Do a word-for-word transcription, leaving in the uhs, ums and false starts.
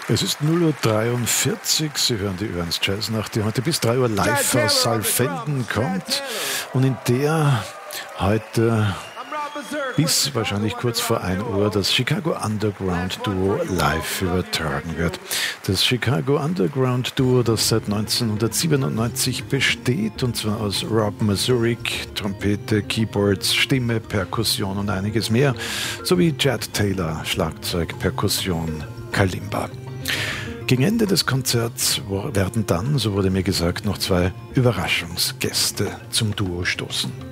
Es ist null Uhr dreiundvierzig, Sie hören die Ernst Jazznacht, die heute bis drei Uhr live aus Saalfelden kommt und in der heute bis wahrscheinlich kurz vor ein Uhr das Chicago Underground Duo live übertragen wird. Das Chicago Underground Duo, das seit neunzehnhundertsiebenundneunzig besteht, und zwar aus Rob Mazurik, Trompete, Keyboards, Stimme, Perkussion und einiges mehr, sowie Chad Taylor, Schlagzeug, Perkussion, Kalimba. Gegen Ende des Konzerts werden dann, so wurde mir gesagt, noch zwei Überraschungsgäste zum Duo stoßen.